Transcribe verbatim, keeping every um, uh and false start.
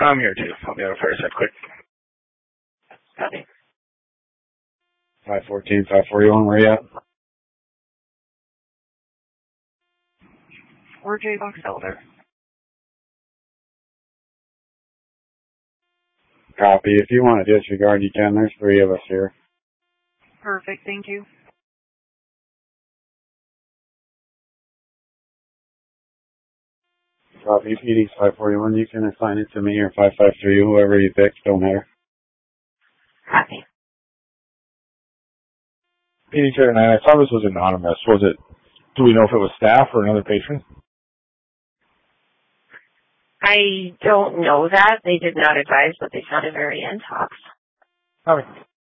I'm here too. I'll be out of fireside quick. Copy. five fourteen, five forty-one, where you at? four J Box Elder. Copy. If you want to disregard, you can. There's three of us here. Perfect, thank you. Copy. P D five forty-one, you can assign it to me or five five three, whoever you pick, don't matter. Copy. P D thirty-nine, I saw this was anonymous. Was it, do we know if it was staff or another patient? I don't know that. They did not advise, but they sounded very intox. Copy.